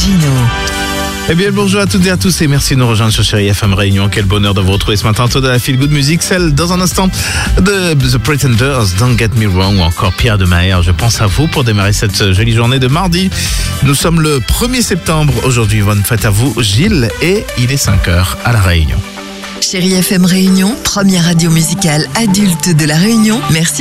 Gino. Eh bien, bonjour à toutes et à tous et merci de nous rejoindre sur Chérie FM Réunion. Quel bonheur de vous retrouver ce matin autour de la Feel Good Music, celle dans un instant de The Pretenders, Don't Get Me Wrong ou encore Pierre de Maher. Je pense à vous pour démarrer cette jolie journée de mardi. Nous sommes le 1er septembre. Aujourd'hui, bonne fête à vous, Gilles, et il est 5h à La Réunion. Chérie FM Réunion, première radio musicale adulte de La Réunion. Merci.